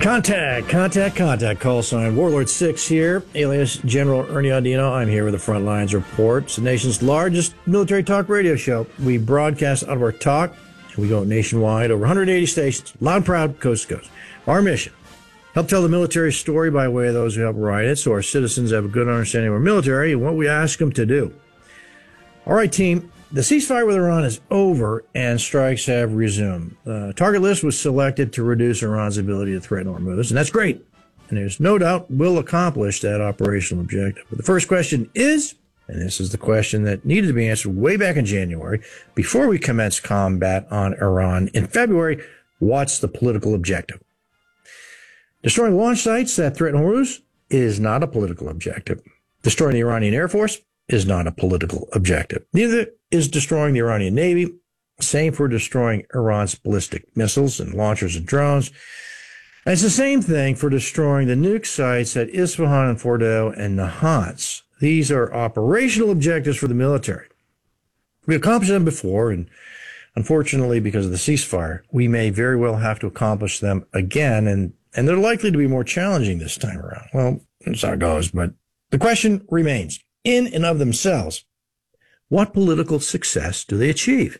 Contact. Call sign Warlord 6 here, alias General Ernie Audino. I'm here with the Front Lines Report. It's the nation's largest military talk radio show. We broadcast out of our talk, and we go nationwide, over 180 stations, loud and proud, coast to coast. Our mission, help tell the military story by way of those who help write it, so our citizens have a good understanding of our military and what we ask them to do. All right, team. The ceasefire with Iran is over, and strikes have resumed. The target list was selected to reduce Iran's ability to threaten Hormuz, and that's great. And there's no doubt we'll accomplish that operational objective. But the first question is, and this is the question that needed to be answered way back in January, before we commenced combat on Iran in February, what's the political objective? Destroying launch sites that threaten Hormuz is not a political objective. Destroying the Iranian Air Force is not a political objective. Neither is destroying the Iranian Navy. Same for destroying Iran's ballistic missiles and launchers and drones. And it's the same thing for destroying the nuke sites at Isfahan and Fordow and Nahanz. These are operational objectives for the military. We accomplished them before, and unfortunately, because of the ceasefire, we may very well have to accomplish them again, and they're likely to be more challenging this time around. Well, that's how it goes, but the question remains. In and of themselves, what political success do they achieve?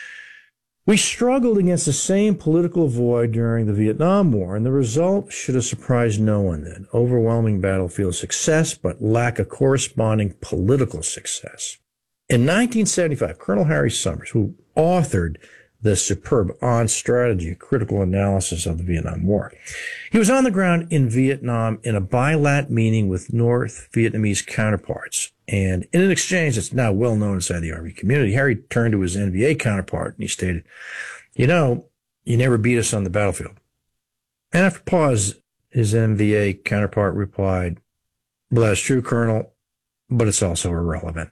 We struggled against the same political void during the Vietnam War, and the result should have surprised no one then. Overwhelming battlefield success, but lack of corresponding political success. In 1975, Colonel Harry Summers, who authored the superb On Strategy, critical analysis of the Vietnam War. He was on the ground in Vietnam in a bilat meeting with North Vietnamese counterparts. And in an exchange that's now well known inside the Army community, Harry turned to his NVA counterpart and he stated, "You know, you never beat us on the battlefield." And after a pause, his NVA counterpart replied, "Well, that's true, Colonel, but it's also irrelevant."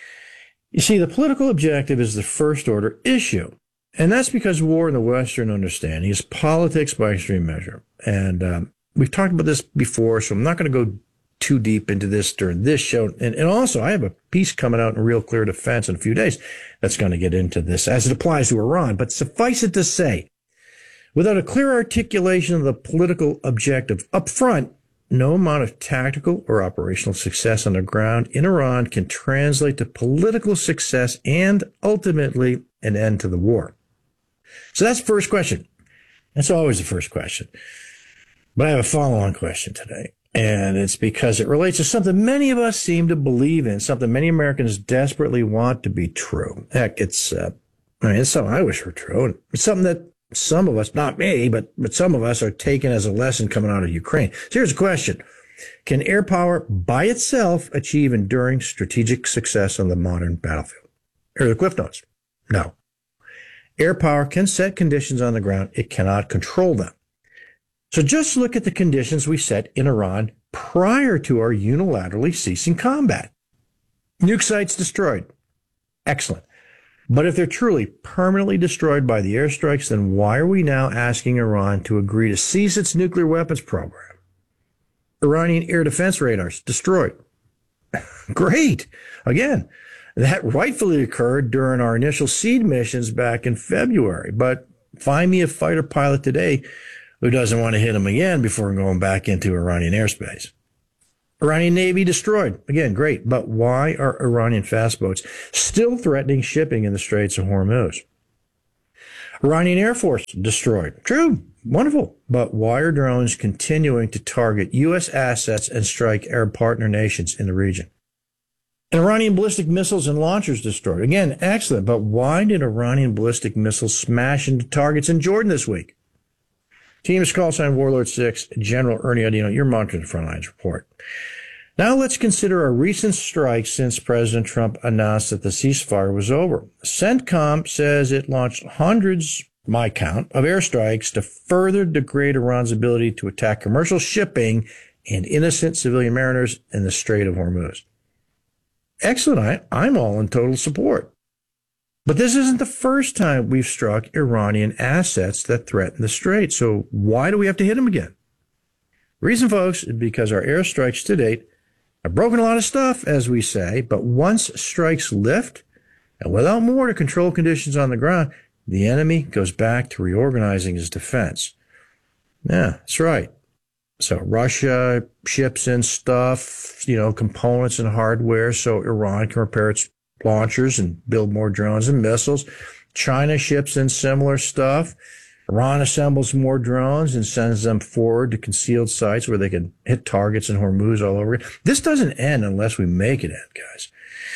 You see, the political objective is the first order issue. And that's because war in the Western understanding is politics by extreme measure. And we've talked about this before, so I'm not going to go too deep into this during this show. And also, I have a piece coming out in Real Clear Defense in a few days that's going to get into this as it applies to Iran. But suffice it to say, without a clear articulation of the political objective up front, no amount of tactical or operational success on the ground in Iran can translate to political success and ultimately an end to the war. So that's the first question. That's always the first question. But I have a follow-on question today. And it's because it relates to something many of us seem to believe in, something many Americans desperately want to be true. Heck, it's something I wish were true. And it's something that some of us, not me, but some of us are taking as a lesson coming out of Ukraine. So here's a question. Can air power by itself achieve enduring strategic success on the modern battlefield? Here are the Cliff Notes. No. Air power can set conditions on the ground. It cannot control them. So just look at the conditions we set in Iran prior to our unilaterally ceasing combat. Nuke sites destroyed. Excellent. But if they're truly permanently destroyed by the airstrikes, then why are we now asking Iran to agree to cease its nuclear weapons program? Iranian air defense radars destroyed. Great. Again, that rightfully occurred during our initial seed missions back in February. But find me a fighter pilot today who doesn't want to hit them again before going back into Iranian airspace. Iranian Navy destroyed. Again, great. But why are Iranian fast boats still threatening shipping in the Straits of Hormuz? Iranian Air Force destroyed. True. Wonderful. But why are drones continuing to target U.S. assets and strike Arab partner nations in the region? And Iranian ballistic missiles and launchers destroyed. Again, excellent. But why did Iranian ballistic missiles smash into targets in Jordan this week? Team is call sign Warlord 6, General Ernie Audino. You're monitoring the Front Lines Report. Now let's consider a recent strike since President Trump announced that the ceasefire was over. CENTCOM says it launched hundreds, my count, of airstrikes to further degrade Iran's ability to attack commercial shipping and innocent civilian mariners in the Strait of Hormuz. Excellent. I'm all in total support. But this isn't the first time we've struck Iranian assets that threaten the Strait. So why do we have to hit them again? The reason, folks, is because our airstrikes to date have broken a lot of stuff, as we say, but once strikes lift, and without more to control conditions on the ground, the enemy goes back to reorganizing his defense. Yeah, that's right. So Russia ships in stuff, components and hardware so Iran can repair its launchers and build more drones and missiles. China ships in similar stuff. Iran assembles more drones and sends them forward to concealed sites where they can hit targets in Hormuz all over. This doesn't end unless we make it end, guys.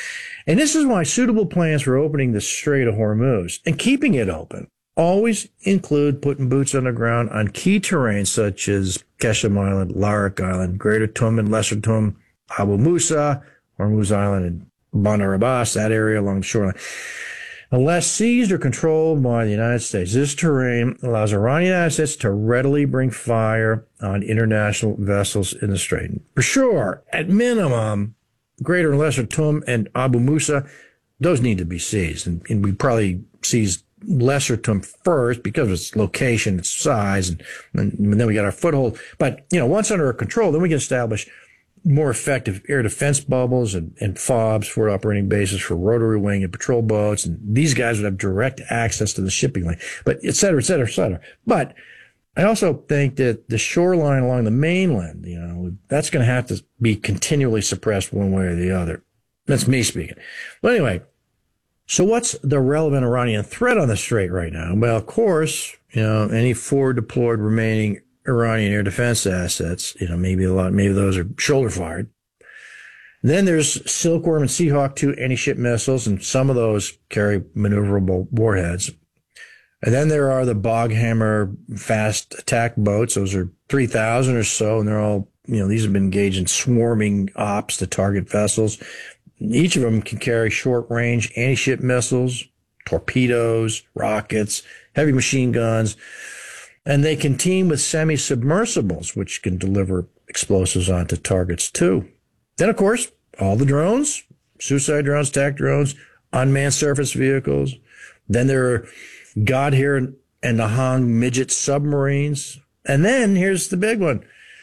And this is why suitable plans for opening the Strait of Hormuz and keeping it open always include putting boots on the ground on key terrains such as Keshem Island, Larak Island, Greater Tum and Lesser Tum, Abu Musa, Hormuz Island, and Bandar Abbas, that area along the shoreline. Unless seized or controlled by the United States, this terrain allows Iranian assets to readily bring fire on international vessels in the Strait. For sure, at minimum, Greater and Lesser Tum and Abu Musa, those need to be seized. And we probably seize Lesser Tum first because of its location, its size, and then we got our foothold. But, once under our control, then we can establish more effective air defense bubbles and FOBs, forward operating bases for rotary wing and patrol boats. And these guys would have direct access to the shipping lane, but et cetera, et cetera, et cetera. But I also think that the shoreline along the mainland, that's going to have to be continually suppressed one way or the other. That's me speaking. But anyway, so what's the relevant Iranian threat on the Strait right now? Well, of course, any forward deployed remaining Iranian air defense assets, maybe those are shoulder fired. Then there's Silkworm and Seahawk 2 anti-ship missiles, and some of those carry maneuverable warheads. And then there are the Boghammer fast attack boats. Those are 3,000 or so, and they're all, these have been engaged in swarming ops to target vessels. Each of them can carry short-range anti-ship missiles, torpedoes, rockets, heavy machine guns, and they can team with semi-submersibles, which can deliver explosives onto targets too. Then, of course, all the drones, suicide drones, attack drones, unmanned surface vehicles. Then there are Godheer and Nahang midget submarines. And then here's the big one.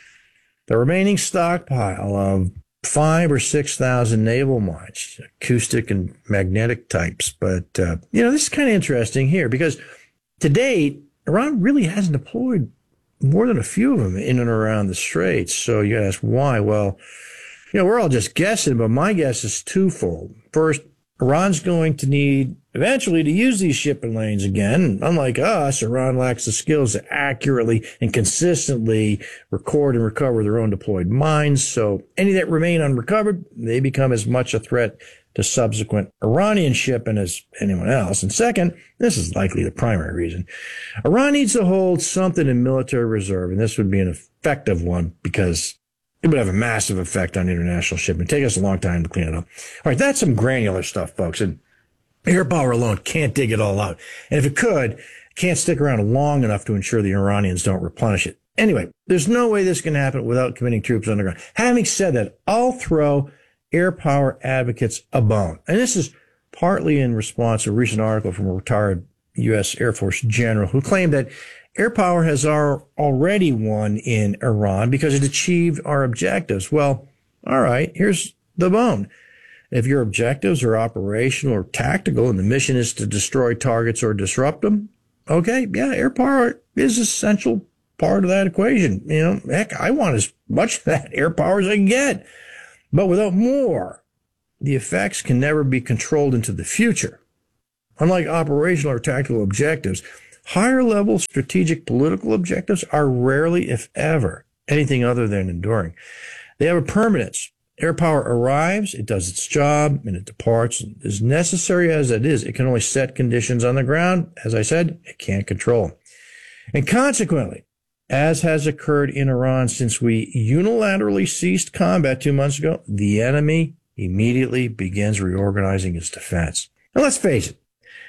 The remaining stockpile of 5,000 or 6,000 naval mines, acoustic and magnetic types. But, this is kind of interesting here because to date, Iran really hasn't deployed more than a few of them in and around the Straits. So you gotta ask why. Well, we're all just guessing, but my guess is twofold. First, Iran's going to need eventually to use these shipping lanes again. Unlike us, Iran lacks the skills to accurately and consistently record and recover their own deployed mines. So any that remain unrecovered, they become as much a threat to subsequent Iranian shipping as anyone else. And second, this is likely the primary reason, Iran needs to hold something in military reserve, and this would be an effective one because it would have a massive effect on international shipping. It'd take us a long time to clean it up. All right, that's some granular stuff, folks, and air power alone can't dig it all out. And if it could, it can't stick around long enough to ensure the Iranians don't replenish it. Anyway, there's no way this can happen without committing troops underground. Having said that, I'll throw air power advocates a bone. And this is partly in response to a recent article from a retired U.S. Air Force general who claimed that air power has already won in Iran because it achieved our objectives. Well, all right, here's the bone. If your objectives are operational or tactical and the mission is to destroy targets or disrupt them, okay, yeah, air power is an essential part of that equation. Heck, I want as much of that air power as I can get. But without more, the effects can never be controlled into the future. Unlike operational or tactical objectives, higher level strategic political objectives are rarely, if ever, anything other than enduring. They have a permanence. Air power arrives, it does its job, and it departs. And as necessary as it is, it can only set conditions on the ground. As I said, it can't control them. And consequently, as has occurred in Iran since we unilaterally ceased combat 2 months ago, the enemy immediately begins reorganizing its defense. Now let's face it,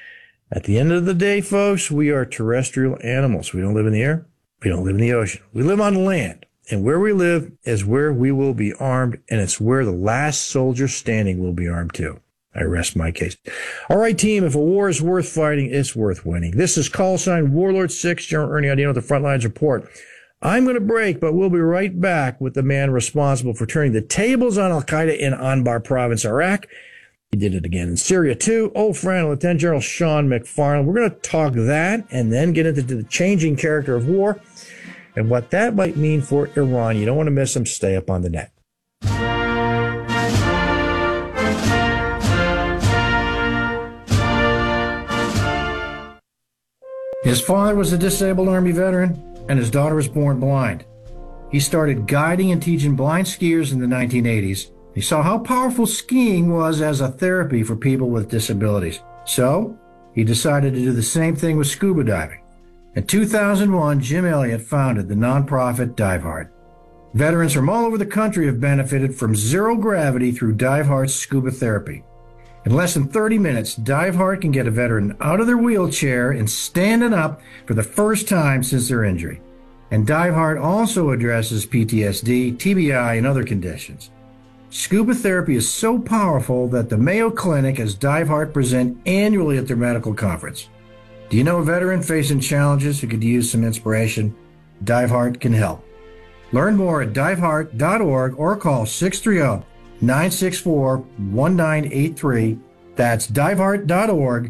at the end of the day, folks, we are terrestrial animals. We don't live in the air. We don't live in the ocean. We live on land. And where we live is where we will be armed, and it's where the last soldier standing will be armed too. I rest my case. All right, team, if a war is worth fighting, it's worth winning. This is call sign Warlord 6, General Ernie Audino with the Frontlines Report. I'm going to break, but we'll be right back with the man responsible for turning the tables on Al-Qaeda in Anbar province, Iraq. He did it again in Syria, too. Old friend, Lieutenant General Sean McFarland. We're going to talk that and then get into the changing character of war and what that might mean for Iran. You don't want to miss them. Stay up on the net. His father was a disabled Army veteran, and his daughter was born blind. He started guiding and teaching blind skiers in the 1980s. He saw how powerful skiing was as a therapy for people with disabilities. So, he decided to do the same thing with scuba diving. In 2001, Jim Elliott founded the nonprofit DiveHeart. Veterans from all over the country have benefited from zero gravity through DiveHeart's scuba therapy. In less than 30 minutes, DiveHeart can get a veteran out of their wheelchair and standing up for the first time since their injury. And DiveHeart also addresses PTSD, TBI, and other conditions. Scuba therapy is so powerful that the Mayo Clinic has DiveHeart present annually at their medical conference. Do you know a veteran facing challenges who could use some inspiration? DiveHeart can help. Learn more at diveheart.org or call 630-964-1983. That's diveheart.org,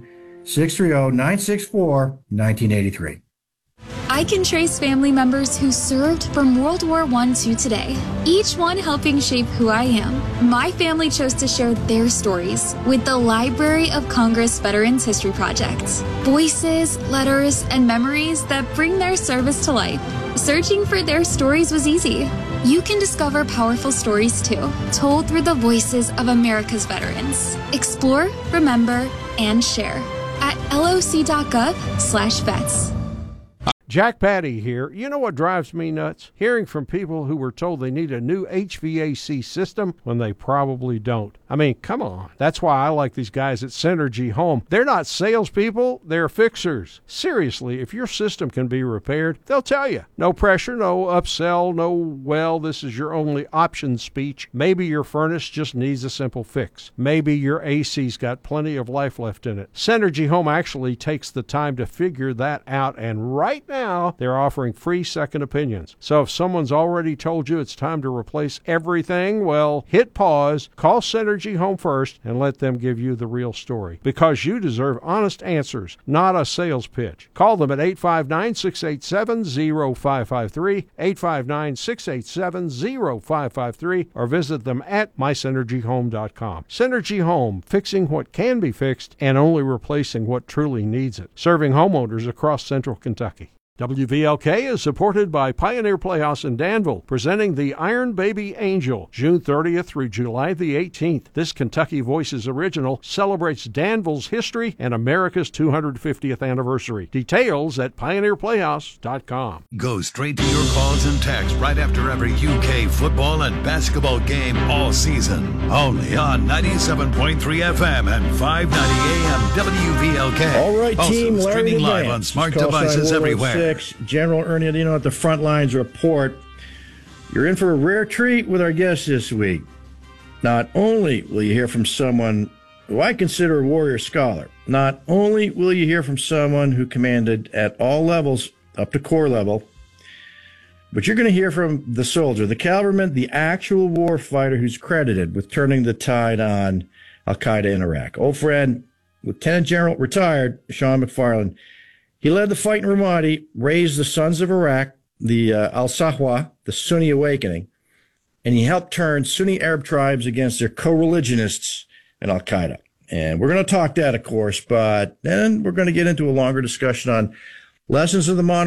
630-964-1983. I can trace family members who served from World War I to today, each one helping shape who I am. My family chose to share their stories with the Library of Congress Veterans History Project. Voices, letters, and memories that bring their service to life. Searching for their stories was easy. You can discover powerful stories too, told through the voices of America's veterans. Explore, remember, and share at loc.gov/vets. Jack Patty here. You know what drives me nuts? Hearing from people who were told they need a new HVAC system when they probably don't. I mean, come on. That's why I like these guys at Synergy Home. They're not salespeople, they're fixers. Seriously, if your system can be repaired, they'll tell you. No pressure, no upsell, no, well, this is your only option speech. Maybe your furnace just needs a simple fix. Maybe your AC's got plenty of life left in it. Synergy Home actually takes the time to figure that out, and right now, they're offering free second opinions. So if someone's already told you it's time to replace everything, well, hit pause, call Synergy Home first, and let them give you the real story. Because you deserve honest answers, not a sales pitch. Call them at 859-687-0553, 859-687-0553, or visit them at mysynergyhome.com. Synergy Home, fixing what can be fixed and only replacing what truly needs it. Serving homeowners across central Kentucky. WVLK is supported by Pioneer Playhouse in Danville, presenting the Iron Baby Angel, June 30th through July the 18th. This Kentucky Voices original celebrates Danville's history and America's 250th anniversary. Details at pioneerplayhouse.com. Go straight to your calls and texts right after every UK football and basketball game all season. Only on 97.3 FM and 590 AM WVLK. All right, also team. Larry streaming live Advance. on smart Call sign devices World War everywhere. General Ernie Adino at the Front Lines Report. You're in for a rare treat with our guest this week. Not only will you hear from someone who I consider a warrior scholar, not only will you hear from someone who commanded at all levels up to corps level, but you're going to hear from the soldier, the cavalryman, the actual war fighter who's credited with turning the tide on al-Qaeda in Iraq. Old friend, Lieutenant General, retired, Sean McFarland. He led the fight in Ramadi, raised the Sons of Iraq, the Al-Sahwa, the Sunni Awakening, and he helped turn Sunni Arab tribes against their co-religionists and al-Qaeda. And we're going to talk that, of course, but then we're going to get into a longer discussion on lessons of the modern